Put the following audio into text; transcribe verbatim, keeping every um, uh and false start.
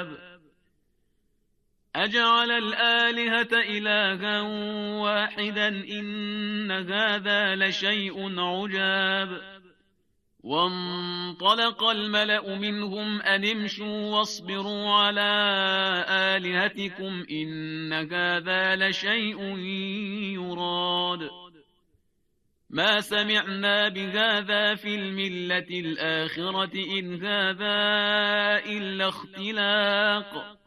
عجاب أجعل الآلهة إلها واحدا إن هذا لشيء عجاب وانطلق الملأ منهم أن امشوا واصبروا على آلهتكم إن هذا لشيء يراد ما سمعنا بهذا في الملة الآخرة إن هذا إلا اختلاق